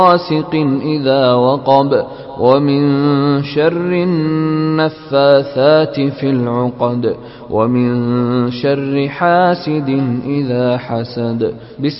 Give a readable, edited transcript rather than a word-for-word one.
غاسق إذا وقب ومن شر النفاثات في العقد ومن شر حاسد إذا حسد